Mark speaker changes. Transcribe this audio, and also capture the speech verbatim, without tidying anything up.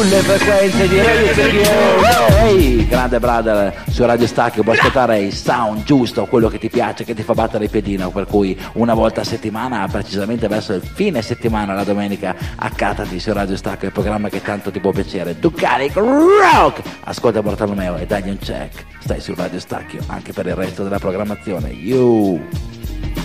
Speaker 1: Le frequenze di Radio Stacchio. Ehi, grande brother, su Radio Stacchio puoi ascoltare il sound giusto, quello che ti piace, che ti fa battere il piedino, per cui una volta a settimana, precisamente verso il fine settimana, la domenica, accattati su Radio Stacchio, il programma che tanto ti può piacere. Ducalic Rock! Ascolta Bartolomeo e dagli un check. Stai su Radio Stacchio anche per il resto della programmazione. You!